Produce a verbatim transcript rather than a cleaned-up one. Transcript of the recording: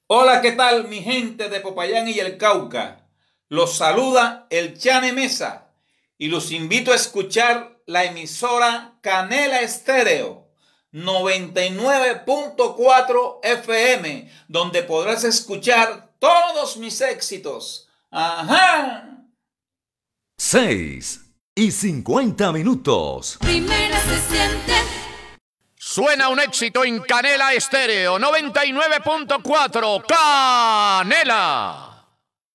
Hola, ¿qué tal mi gente de Popayán y el Cauca? Los saluda el Chane Mesa y los invito a escuchar la emisora Canela Estéreo noventa y nueve punto cuatro F M, donde podrás escuchar todos mis éxitos. ¡Ajá! Seis y cincuenta minutos. Primera se siente. Suena un éxito en Canela Estéreo noventa y nueve punto cuatro. Canela.